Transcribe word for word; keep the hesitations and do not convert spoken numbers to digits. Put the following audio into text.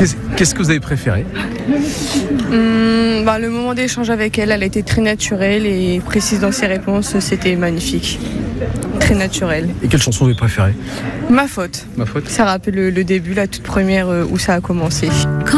Qu'est-ce, qu'est-ce que vous avez préféré? Hum, bah, le moment d'échange avec elle, elle a été très naturelle et précise dans ses réponses, c'était magnifique. Très naturel. Et quelle chanson vous avez préférée? Ma faute. Ma faute. Ça rappelle le, le début, la toute première euh, où ça a commencé.